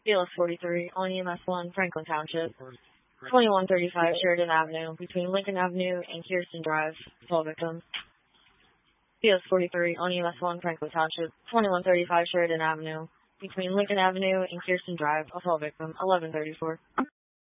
BLS 43 on EMS 1, Franklin Township. 2135 Sheridan Avenue, between Lincoln Avenue and Kirsten Drive. Assault victim. BLS 43 on EMS 1, Franklin Township. 2135 Sheridan Avenue, between Lincoln Avenue and Kirsten Drive. Assault victim. 1134.